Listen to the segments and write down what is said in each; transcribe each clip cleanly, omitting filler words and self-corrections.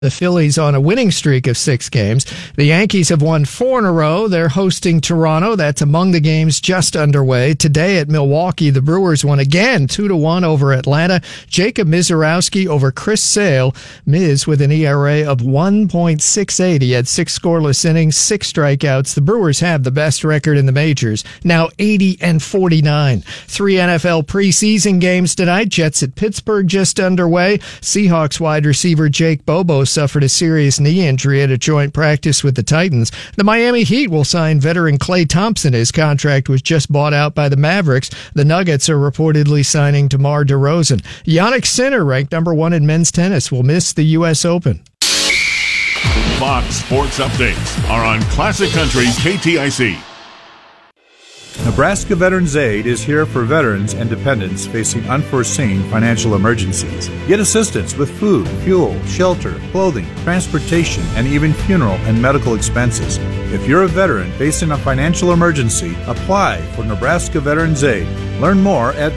The Phillies on a winning streak of 6 games. The Yankees have won 4 in a row. They're hosting Toronto. That's among the games just underway. Today at Milwaukee, the Brewers won again 2-1 over Atlanta. Jacob Misiorowski over Chris Sale. Miz with an ERA of 1.68. He had 6 scoreless innings, 6 strikeouts. The Brewers have the best record in the majors, now 80-49. 3 NFL preseason games tonight. Jets at Pittsburgh just underway. Seahawks wide receiver Jake Bobo suffered a serious knee injury at a joint practice with the Titans. The Miami Heat will sign veteran Klay Thompson. His contract was just bought out by the Mavericks. The Nuggets are reportedly signing DeMar DeRozan. Jannik Sinner, ranked number 1 in men's tennis, will miss the U.S. Open. Fox Sports Updates are on Classic Country KTIC. Nebraska Veterans Aid is here for veterans and dependents facing unforeseen financial emergencies. Get assistance with food, fuel, shelter, clothing, transportation, and even funeral and medical expenses. If you're a veteran facing a financial emergency, apply for Nebraska Veterans Aid. Learn more at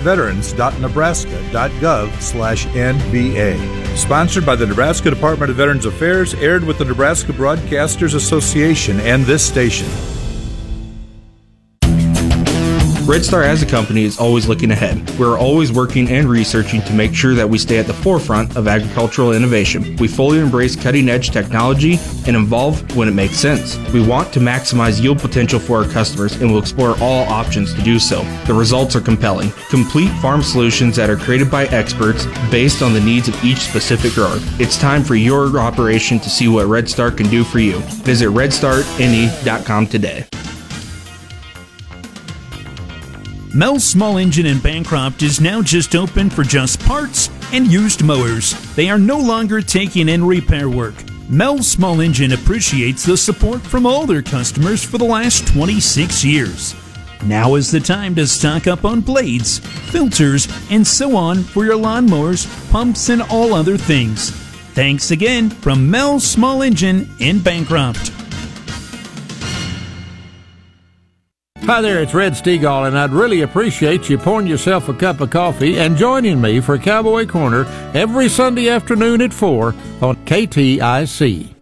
veterans.nebraska.gov/NVA. Sponsored by the Nebraska Department of Veterans Affairs, aired with the Nebraska Broadcasters Association and this station. Red Star as a company is always looking ahead. We're always working and researching to make sure that we stay at the forefront of agricultural innovation. We fully embrace cutting-edge technology and evolve when it makes sense. We want to maximize yield potential for our customers and will explore all options to do so. The results are compelling. Complete farm solutions that are created by experts based on the needs of each specific grower. It's time for your operation to see what Red Star can do for you. Visit redstarne.com today. Mel's Small Engine in Bancroft is now just open for just parts and used mowers. They are no longer taking in repair work. Mel's Small Engine appreciates the support from all their customers for the last 26 years. Now is the time to stock up on blades, filters, and so on for your lawnmowers, pumps, and all other things. Thanks again from Mel's Small Engine in Bancroft. Hi there, it's Red Stegall, and I'd really appreciate you pouring yourself a cup of coffee and joining me for Cowboy Corner every Sunday afternoon at 4 on KTIC.